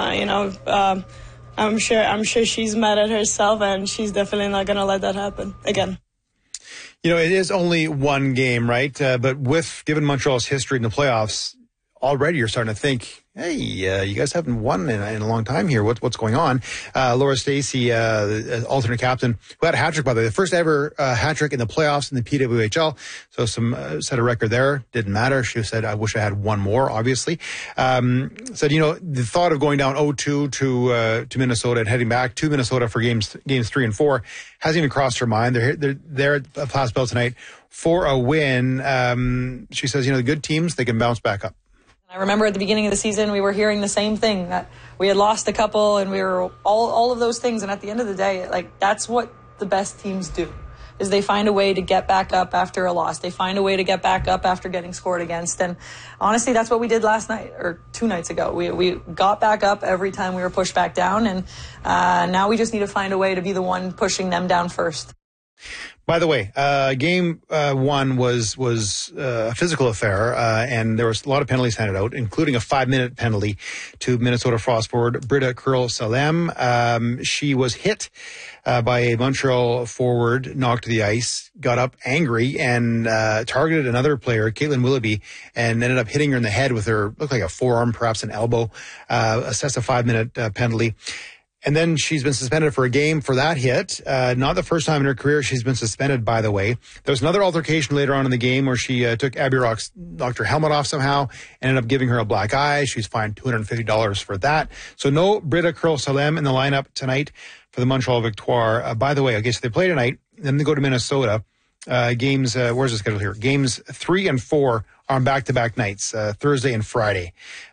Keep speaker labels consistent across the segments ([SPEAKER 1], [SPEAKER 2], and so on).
[SPEAKER 1] I'm sure she's mad at herself, and she's definitely not going to let that happen again.
[SPEAKER 2] It is only one game, right? But given Montreal's history in the playoffs, already you're starting to think, hey, you guys haven't won in a long time here. What's going on? Laura Stacey, alternate captain, who had a hat trick, by the way, the first ever hat trick in the playoffs in the PWHL. So set a record there. Didn't matter. She said, I wish I had one more, obviously. Said, the thought of going down 0-2 to Minnesota and heading back to Minnesota for games 3 and 4 hasn't even crossed her mind. They're at Place Bell tonight for a win. She says, the good teams, they can bounce back up.
[SPEAKER 3] I remember at the beginning of the season, we were hearing the same thing, that we had lost a couple and we were all of those things. And at the end of the day, that's what the best teams do, is they find a way to get back up after a loss. They find a way to get back up after getting scored against. And honestly, that's what we did last night or 2 nights ago. We got back up every time we were pushed back down. And now we just need to find a way to be the one pushing them down first.
[SPEAKER 2] By the way, game 1 was a physical affair, and there was a lot of penalties handed out, including a 5-minute penalty to Minnesota Frost forward Britta Curl-Salem. She was hit by a Montreal forward, knocked to the ice, got up angry, and targeted another player, Caitlin Willoughby, and ended up hitting her in the head with her, looked like a forearm, perhaps an elbow, assessed a 5-minute penalty. And then she's been suspended for a game for that hit. Not the first time in her career she's been suspended, by the way. There was another altercation later on in the game where she took Abby Rock's, knocked her helmet off somehow, ended up giving her a black eye. She's fined $250 for that. So no Britta Curl-Salem in the lineup tonight for the Montreal Victoire. By the way, okay, so they play tonight, then they go to Minnesota. Games, where's the schedule here? Games 3 and 4 are on back-to-back nights, Thursday and Friday.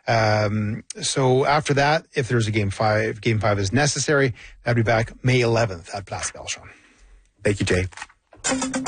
[SPEAKER 2] So after that, if there's a game 5 is necessary, that'll be back May 11th at Place Bell. Thank you, Jay.